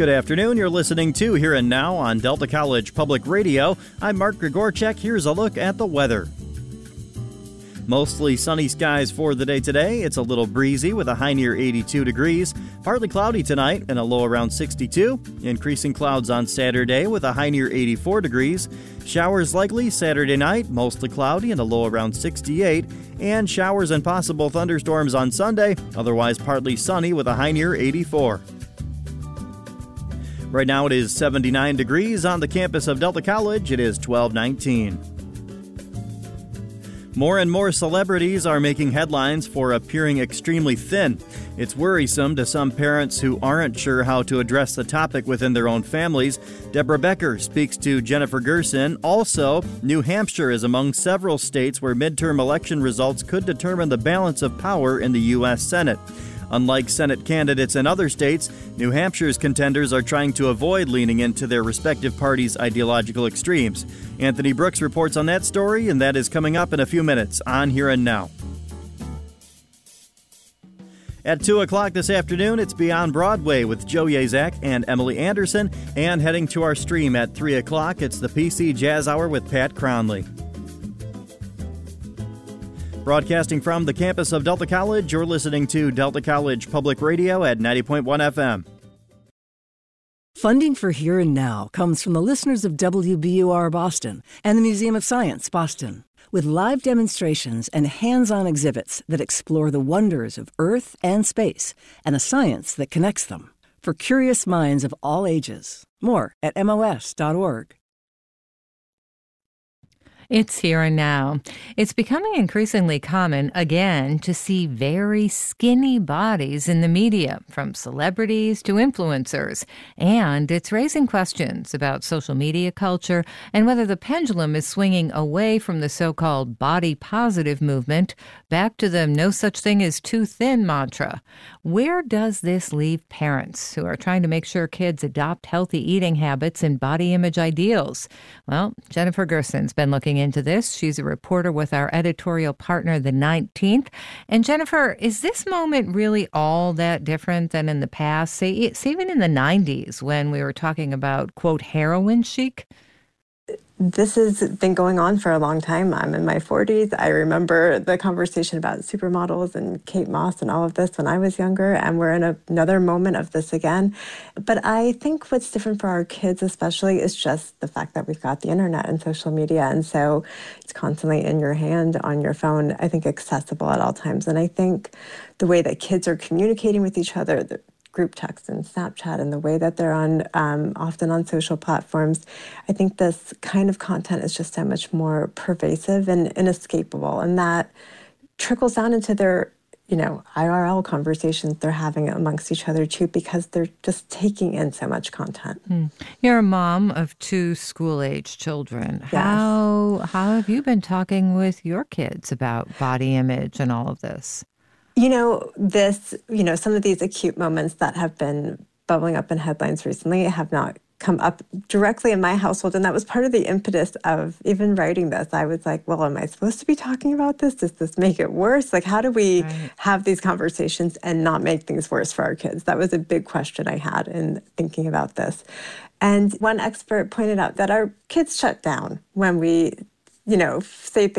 Good afternoon. You're listening to Here and Now on Delta College Public Radio. I'm Mark Grigorchek. Here's a look at the weather. Mostly sunny skies for the day today. It's a little breezy with a high near 82 degrees. Partly cloudy tonight and a low around 62. Increasing clouds on Saturday with a high near 84 degrees. Showers likely Saturday night, mostly cloudy and a low around 68. And showers and possible thunderstorms on Sunday, otherwise partly sunny with a high near 84. Right now it is 79 degrees on the campus of Delta College. It is 12:19. More and more celebrities are making headlines for appearing extremely thin. It's worrisome to some parents who aren't sure how to address the topic within their own families. Deborah Becker speaks to Jennifer Gerson. Also, New Hampshire is among several states where midterm election results could determine the balance of power in the U.S. Senate. Unlike Senate candidates in other states, New Hampshire's contenders are trying to avoid leaning into their respective parties' ideological extremes. Anthony Brooks reports on that story, and that is coming up in a few minutes on Here and Now. At 2 o'clock this afternoon, it's Beyond Broadway with Joe Yazak and Emily Anderson. And heading to our stream at 3 o'clock, it's the PC Jazz Hour with Pat Cronley. Broadcasting from the campus of Delta College, you're listening to Delta College Public Radio at 90.1 FM. Funding for Here and Now comes from the listeners of WBUR Boston and the Museum of Science Boston, with live demonstrations and hands-on exhibits that explore the wonders of Earth and space and the science that connects them. For curious minds of all ages. More at MOS.org. It's Here and Now. It's becoming increasingly common, again, to see very skinny bodies in the media, from celebrities to influencers. And it's raising questions about social media culture and whether the pendulum is swinging away from the so-called body-positive movement back to the no such thing as too thin mantra. Where does this leave parents who are trying to make sure kids adopt healthy eating habits and body image ideals? Well, Jennifer Gerson's been looking into this. She's a reporter with our editorial partner, The 19th. And Jennifer, is this moment really all that different than in the past? Say even in the 90s when we were talking about, quote, heroin chic? This has been going on for a long time. I'm in my 40s. I remember the conversation about supermodels and Kate Moss and all of this when I was younger, and we're in another moment of this again. But I think what's different for our kids especially is just the fact that we've got the internet and social media, and so it's constantly in your hand, on your phone, I think accessible at all times. And I think the way that kids are communicating with each other, the group text and Snapchat, and the way that they're on, often on social platforms, I think this kind of content is just so much more pervasive and inescapable. And that trickles down into their, IRL conversations they're having amongst each other too, because they're just taking in so much content. You're a mom of 2 school-age children. Yes. How have you been talking with your kids about body image and all of this? Some of these acute moments that have been bubbling up in headlines recently have not come up directly in my household. And that was part of the impetus of even writing this. I was like, well, am I supposed to be talking about this? Does this make it worse? Like, how do we have these conversations and not make things worse for our kids? That was a big question I had in thinking about this. And one expert pointed out that our kids shut down when we, say things